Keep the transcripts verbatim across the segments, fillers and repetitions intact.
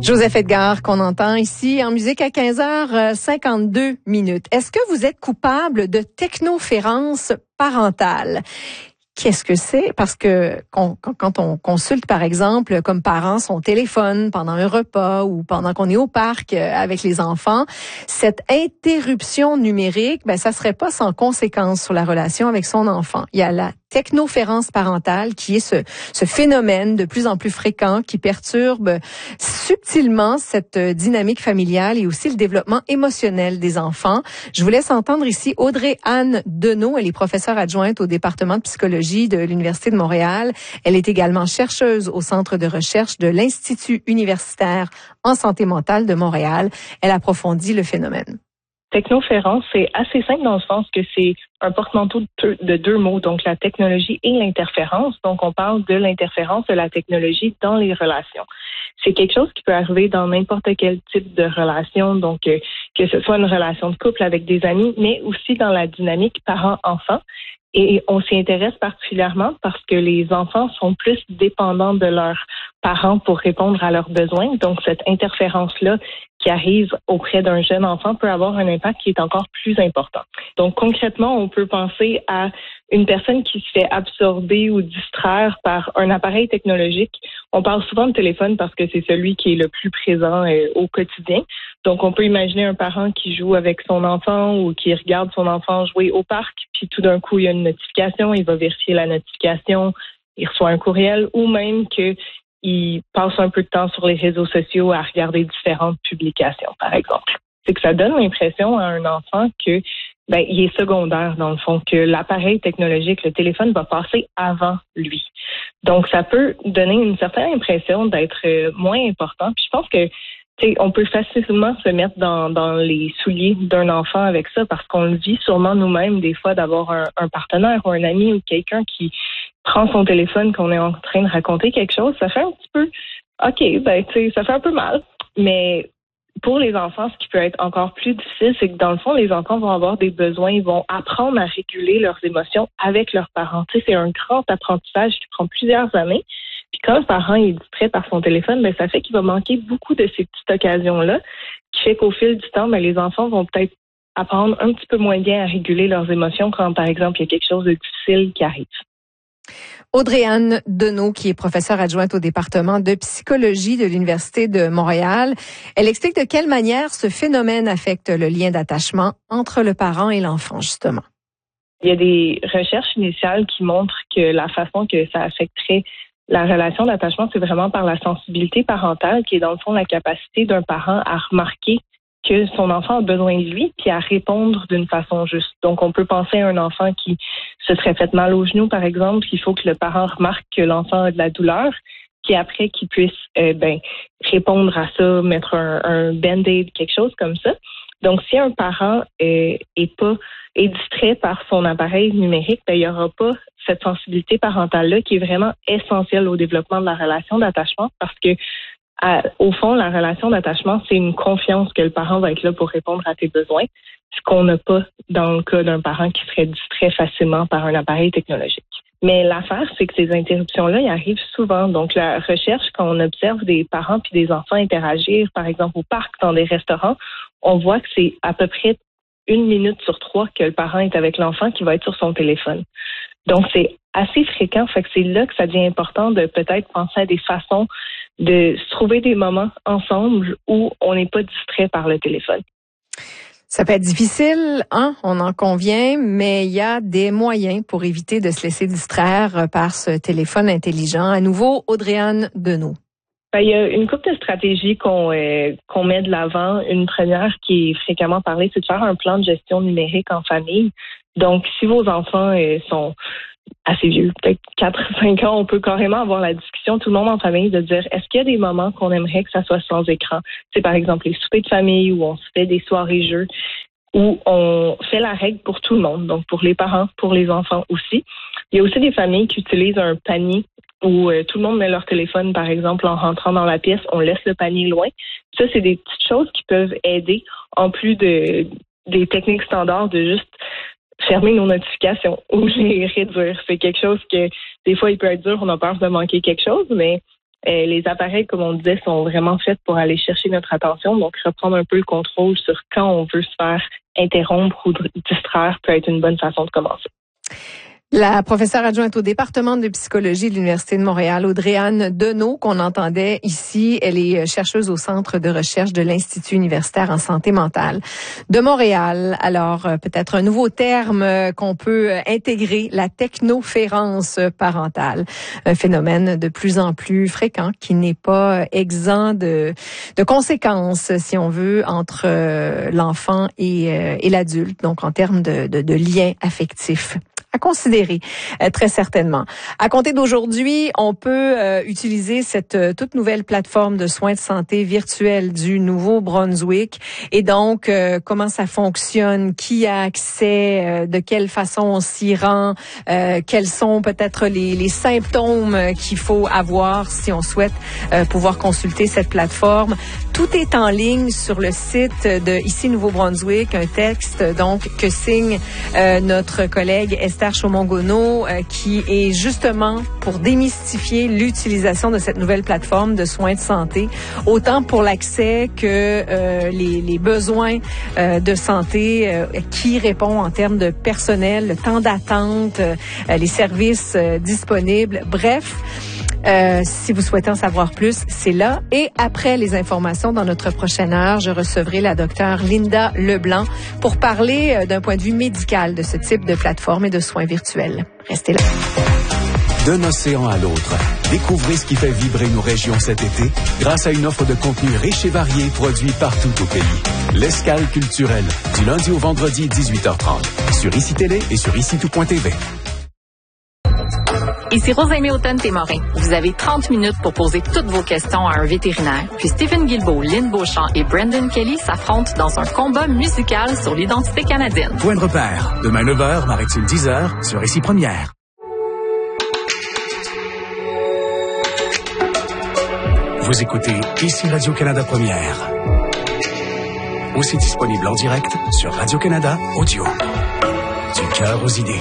Joseph Edgar, qu'on entend ici en musique à quinze heures cinquante-deux minutes. Est-ce que vous êtes coupable de technoférence parentale? Qu'est-ce que c'est? Parce que quand, quand on consulte, par exemple, comme parents, son téléphone pendant un repas ou pendant qu'on est au parc avec les enfants, cette interruption numérique, ben, ça serait pas sans conséquence sur la relation avec son enfant. Il y a la technoférence parentale qui est ce, ce phénomène de plus en plus fréquent qui perturbe subtilement cette dynamique familiale et aussi le développement émotionnel des enfants. Je vous laisse entendre ici Audrey-Anne Deneau. Elle est professeure adjointe au département de psychologie de l'Université de Montréal. Elle est également chercheuse au centre de recherche de l'Institut universitaire en santé mentale de Montréal. Elle approfondit le phénomène. Technoférence, c'est assez simple dans le sens que c'est un porte-manteau de deux, de deux mots, donc la technologie et l'interférence. Donc, on parle de l'interférence de la technologie dans les relations. C'est quelque chose qui peut arriver dans n'importe quel type de relation, donc euh, que ce soit une relation de couple avec des amis, mais aussi dans la dynamique parent-enfant. Et on s'y intéresse particulièrement parce que les enfants sont plus dépendants de leurs parents pour répondre à leurs besoins. Donc, cette interférence-là qui arrive auprès d'un jeune enfant peut avoir un impact qui est encore plus important. Donc, concrètement, on peut penser à une personne qui se fait absorber ou distraire par un appareil technologique. On parle souvent de téléphone parce que c'est celui qui est le plus présent euh, au quotidien. Donc, on peut imaginer un parent qui joue avec son enfant ou qui regarde son enfant jouer au parc, puis tout d'un coup, il y a une notification, il va vérifier la notification, il reçoit un courriel ou même que il passe un peu de temps sur les réseaux sociaux à regarder différentes publications, par exemple. C'est que ça donne l'impression à un enfant que ben il est secondaire, dans le fond, que l'appareil technologique, le téléphone, va passer avant lui. Donc, ça peut donner une certaine impression d'être euh, moins important. Puis je pense que tu sais, on peut facilement se mettre dans, dans les souliers d'un enfant avec ça parce qu'on le vit sûrement nous-mêmes des fois d'avoir un, un partenaire ou un ami ou quelqu'un qui prend son téléphone, qu'on est en train de raconter quelque chose. Ça fait un petit peu, OK, ben tu sais, ça fait un peu mal. Mais pour les enfants, ce qui peut être encore plus difficile, c'est que dans le fond, les enfants vont avoir des besoins, ils vont apprendre à réguler leurs émotions avec leurs parents. Tu sais, c'est un grand apprentissage qui prend plusieurs années. Puis quand le parent est distrait par son téléphone, ben ça fait qu'il va manquer beaucoup de ces petites occasions-là, qui fait qu'au fil du temps, ben les enfants vont peut-être apprendre un petit peu moins bien à réguler leurs émotions quand, par exemple, il y a quelque chose de difficile qui arrive. Audrey-Anne Deneau, qui est professeure adjointe au département de psychologie de l'Université de Montréal. Elle explique de quelle manière ce phénomène affecte le lien d'attachement entre le parent et l'enfant, justement. Il y a des recherches initiales qui montrent que la façon que ça affecterait la relation d'attachement, c'est vraiment par la sensibilité parentale, qui est dans le fond la capacité d'un parent à remarquer que son enfant a besoin de lui, puis à répondre d'une façon juste. Donc, on peut penser à un enfant qui se serait fait mal au genou, par exemple, il faut que le parent remarque que l'enfant a de la douleur, puis après qu'il puisse euh, ben répondre à ça, mettre un, un band-aid, quelque chose comme ça. Donc, si un parent euh, est pas est distrait par son appareil numérique, ben, il n'y aura pas cette sensibilité parentale-là qui est vraiment essentielle au développement de la relation d'attachement parce que À, au fond, la relation d'attachement, c'est une confiance que le parent va être là pour répondre à tes besoins, ce qu'on n'a pas dans le cas d'un parent qui serait distrait facilement par un appareil technologique. Mais l'affaire, c'est que ces interruptions-là, ils arrivent souvent. Donc, la recherche, quand on observe des parents puis des enfants interagir, par exemple au parc, dans des restaurants, on voit que c'est à peu près une minute sur trois que le parent est avec l'enfant qui va être sur son téléphone. Donc, c'est assez fréquent, fait que c'est là que ça devient important de peut-être penser à des façons de se trouver des moments ensemble où on n'est pas distrait par le téléphone. Ça peut être difficile, hein, on en convient, mais il y a des moyens pour éviter de se laisser distraire par ce téléphone intelligent. À nouveau, Audrey-Anne Deneau. Ben, il y a une couple de stratégies qu'on euh, qu'on met de l'avant. Une première qui est fréquemment parlée, c'est de faire un plan de gestion numérique en famille. Donc, si vos enfants euh, sont assez vieux, peut-être quatre cinq ans, on peut carrément avoir la discussion, tout le monde en famille, de dire est-ce qu'il y a des moments qu'on aimerait que ça soit sans écran? C'est par exemple les soupers de famille où on se fait des soirées-jeux, où on fait la règle pour tout le monde, donc pour les parents, pour les enfants aussi. Il y a aussi des familles qui utilisent un panier où euh, tout le monde met leur téléphone, par exemple, en rentrant dans la pièce, on laisse le panier loin. Ça, c'est des petites choses qui peuvent aider, en plus de des techniques standards de juste fermer nos notifications ou les réduire. C'est quelque chose que, des fois, il peut être dur, on a peur de manquer quelque chose, mais Euh, les appareils, comme on disait, sont vraiment faits pour aller chercher notre attention, donc reprendre un peu le contrôle sur quand on veut se faire interrompre ou distraire peut être une bonne façon de commencer. La professeure adjointe au département de psychologie de l'Université de Montréal, Audrey-Anne Deneau, qu'on entendait ici, elle est chercheuse au Centre de recherche de l'Institut universitaire en santé mentale de Montréal. Alors, peut-être un nouveau terme qu'on peut intégrer, la technoférence parentale. Un phénomène de plus en plus fréquent qui n'est pas exempt de, de conséquences, si on veut, entre l'enfant et, et l'adulte, donc en termes de, de, de liens affectifs. À considérer, euh, très certainement. À compter d'aujourd'hui, on peut euh, utiliser cette euh, toute nouvelle plateforme de soins de santé virtuelle du Nouveau-Brunswick. Et donc, euh, comment ça fonctionne, qui a accès, euh, de quelle façon on s'y rend, euh, quels sont peut-être les, les symptômes qu'il faut avoir si on souhaite euh, pouvoir consulter cette plateforme. Tout est en ligne sur le site de ici Nouveau-Brunswick, un texte donc que signe euh, notre collègue Esther Chaumont-Gonneau, euh, qui est justement pour démystifier l'utilisation de cette nouvelle plateforme de soins de santé, autant pour l'accès que euh, les, les besoins euh, de santé, euh, qui répond en termes de personnel, le temps d'attente, euh, les services euh, disponibles, bref. Euh, si vous souhaitez en savoir plus, c'est là. Et après les informations dans notre prochaine heure, je recevrai la docteure Linda Leblanc pour parler euh, d'un point de vue médical de ce type de plateforme et de soins virtuels. Restez là. D'un océan à l'autre, découvrez ce qui fait vibrer nos régions cet été grâce à une offre de contenu riche et varié produit partout au pays. L'Escale culturelle, du lundi au vendredi dix-huit heures trente, sur Ici Télé et sur ici tout point t v. Ici Rosalie Houghton-Témorin. Vous avez trente minutes pour poser toutes vos questions à un vétérinaire. Puis Stephen Guilbeault, Lynn Beauchamp et Brendan Kelly s'affrontent dans un combat musical sur l'identité canadienne. Point de repère. Demain neuf heures, Maritime dix heures, sur Ici Première. Vous écoutez Ici Radio-Canada Première. Aussi disponible en direct sur Radio-Canada Audio. Du cœur aux idées.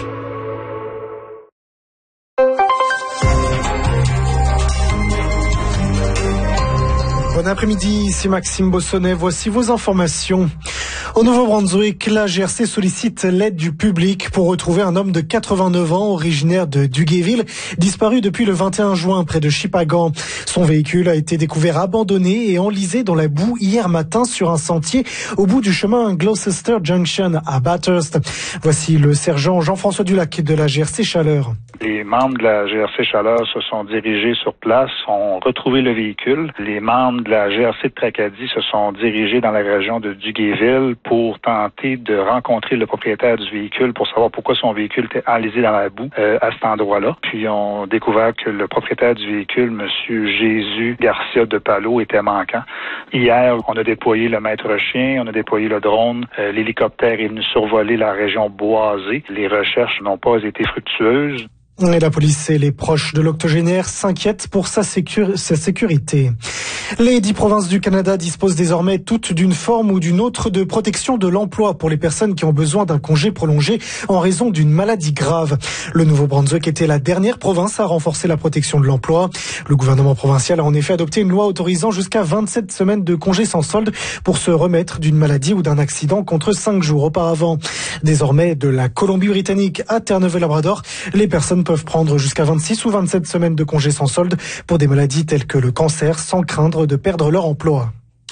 Bon après-midi, c'est Maxime Bossonnet. Voici vos informations. Au Nouveau-Brunswick, la G R C sollicite l'aide du public pour retrouver un homme de quatre-vingt-neuf ans, originaire de Duguayville, disparu depuis le vingt et un juin près de Shippagan. Son véhicule a été découvert abandonné et enlisé dans la boue hier matin sur un sentier au bout du chemin Gloucester Junction à Bathurst. Voici le sergent Jean-François Dulac de la G R C Chaleur. Les membres de la G R C Chaleur se sont dirigés sur place, ont retrouvé le véhicule. Les membres de la G R C de Tracadie se sont dirigés dans la région de Duguayville pour tenter de rencontrer le propriétaire du véhicule pour savoir pourquoi son véhicule était enlisé dans la boue euh, à cet endroit-là. Puis on a découvert que le propriétaire du véhicule, M. Jésus Garcia de Palo, était manquant. Hier, on a déployé le maître chien, on a déployé le drone. Euh, l'hélicoptère est venu survoler la région boisée. Les recherches n'ont pas été fructueuses. Et la police et les proches de l'octogénaire s'inquiètent pour sa, sécur- sa sécurité. Les dix provinces du Canada disposent désormais toutes d'une forme ou d'une autre de protection de l'emploi pour les personnes qui ont besoin d'un congé prolongé en raison d'une maladie grave. Le Nouveau-Brunswick était la dernière province à renforcer la protection de l'emploi. Le gouvernement provincial a en effet adopté une loi autorisant jusqu'à vingt-sept semaines de congé sans solde pour se remettre d'une maladie ou d'un accident contre cinq jours auparavant. Désormais, de la Colombie-Britannique à Terre-Neuve-et-Labrador, les personnes peuvent prendre jusqu'à vingt-six ou vingt-sept semaines de congé sans solde pour des maladies telles que le cancer sans craindre de perdre leur emploi.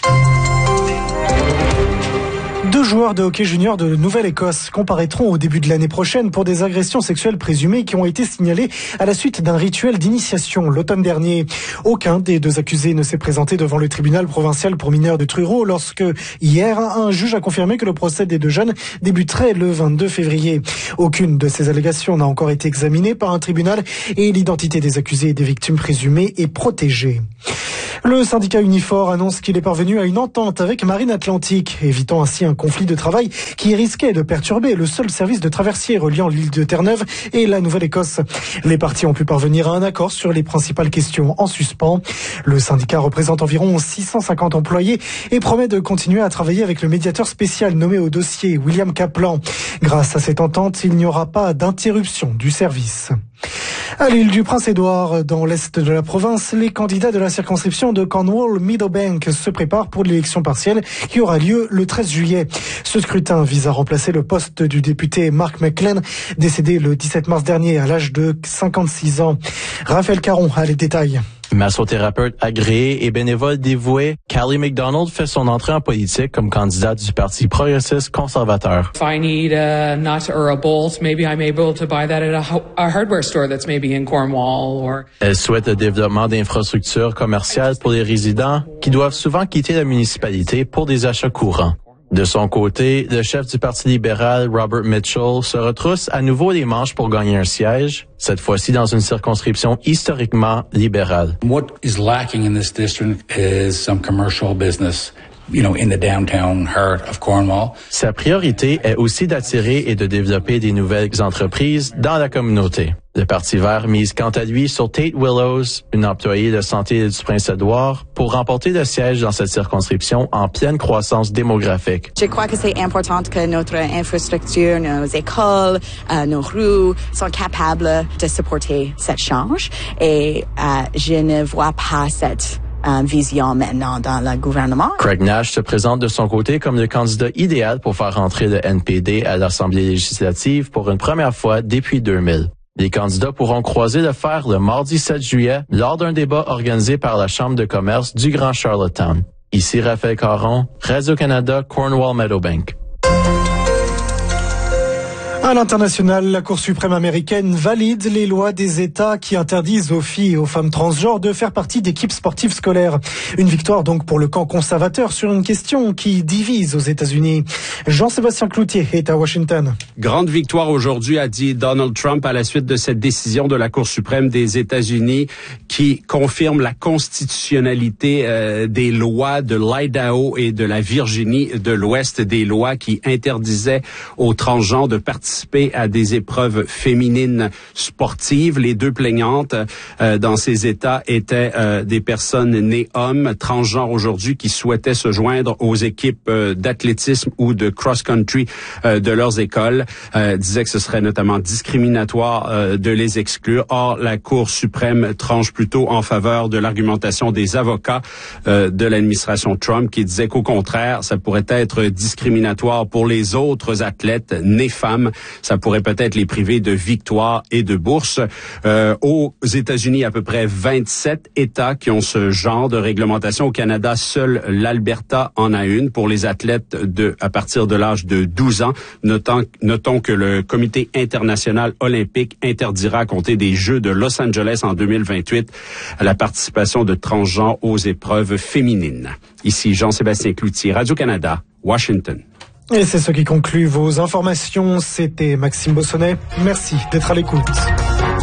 Deux joueurs de hockey junior de Nouvelle-Écosse comparaîtront au début de l'année prochaine pour des agressions sexuelles présumées qui ont été signalées à la suite d'un rituel d'initiation l'automne dernier. Aucun des deux accusés ne s'est présenté devant le tribunal provincial pour mineurs de Truro lorsque, hier, un juge a confirmé que le procès des deux jeunes débuterait le vingt-deux février. Aucune de ces allégations n'a encore été examinée par un tribunal et l'identité des accusés et des victimes présumées est protégée. Le syndicat Unifor annonce qu'il est parvenu à une entente avec Marine Atlantique, évitant ainsi un conflit de travail qui risquait de perturber le seul service de traversier reliant l'île de Terre-Neuve et la Nouvelle-Écosse. Les parties ont pu parvenir à un accord sur les principales questions en suspens. Le syndicat représente environ six cent cinquante employés et promet de continuer à travailler avec le médiateur spécial nommé au dossier, William Kaplan. Grâce à cette entente, il n'y aura pas d'interruption du service. À l'île du Prince-Édouard, dans l'est de la province, les candidats de la circonscription de Cornwall-Meadowbank se préparent pour l'élection partielle qui aura lieu le treize juillet. Ce scrutin vise à remplacer le poste du député Mark McLean, décédé le dix-sept mars dernier à l'âge de cinquante-six ans. Raphaël Caron a les détails. Massothérapeute agréé et bénévole dévoué, Callie McDonald fait son entrée en politique comme candidate du Parti progressiste conservateur. If I need a nut or a bolt, maybe I'm able to buy that at a, a hardware store that's maybe in Cornwall or... Elle souhaite le développement d'infrastructures commerciales pour les résidents qui doivent souvent quitter la municipalité pour des achats courants. De son côté, le chef du Parti libéral, Robert Mitchell, se retrousse à nouveau les manches pour gagner un siège, cette fois-ci dans une circonscription historiquement libérale. What is lacking in this district is some commercial business, you know, in the downtown heart of Cornwall. Sa priorité est aussi d'attirer et de développer des nouvelles entreprises dans la communauté. Le Parti vert mise quant à lui sur Tate Willows, une employée de santé du Prince-Édouard, pour remporter le siège dans cette circonscription en pleine croissance démographique. Je crois que c'est important que notre infrastructure, nos écoles, euh, nos rues sont capables de supporter cette change et euh, je ne vois pas cette euh, vision maintenant dans le gouvernement. Craig Nash se présente de son côté comme le candidat idéal pour faire entrer le N P D à l'Assemblée législative pour une première fois depuis deux mille. Les candidats pourront croiser le fer le mardi sept juillet lors d'un débat organisé par la Chambre de commerce du Grand Charlottetown. Ici Raphaël Caron, Radio-Canada, Cornwall-Meadowbank. À l'international, la Cour suprême américaine valide les lois des États qui interdisent aux filles et aux femmes transgenres de faire partie d'équipes sportives scolaires. Une victoire donc pour le camp conservateur sur une question qui divise aux États-Unis. Jean-Sébastien Cloutier est à Washington. Grande victoire aujourd'hui, a dit Donald Trump à la suite de cette décision de la Cour suprême des États-Unis qui confirme la constitutionnalité euh, des lois de l'Idaho et de la Virginie de l'Ouest, des lois qui interdisaient aux transgenres de participer à des épreuves féminines sportives. Les deux plaignantes euh, dans ces États étaient euh, des personnes nées hommes, transgenres aujourd'hui, qui souhaitaient se joindre aux équipes euh, d'athlétisme ou de cross-country euh, de leurs écoles. Euh, disaient que ce serait notamment discriminatoire euh, de les exclure. Or, la Cour suprême tranche plutôt en faveur de l'argumentation des avocats euh, de l'administration Trump qui disaient qu'au contraire, ça pourrait être discriminatoire pour les autres athlètes nés femmes. Ça pourrait peut-être les priver de victoires et de bourses. Euh, aux États-Unis, à peu près vingt-sept États qui ont ce genre de réglementation. Au Canada, seul l'Alberta en a une pour les athlètes de à partir de l'âge de douze ans. Notons, notons que le Comité international olympique interdira à compter des Jeux de Los Angeles en deux mille vingt-huit la participation de transgenres aux épreuves féminines. Ici Jean-Sébastien Cloutier, Radio-Canada, Washington. Et c'est ce qui conclut vos informations. C'était Maxime Bossonnet. Merci d'être à l'écoute.